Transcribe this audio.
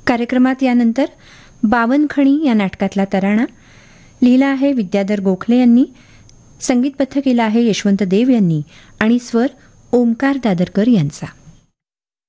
कार्यक्रमात यानंतर बावनखणी या नाटकातला तराणा लिहिला आहे विद्याधर गोखले यांनी, संगीतबद्ध केला आहे यशवंत देव यांनी आणि स्वर ओमकार दादरकर यांचा.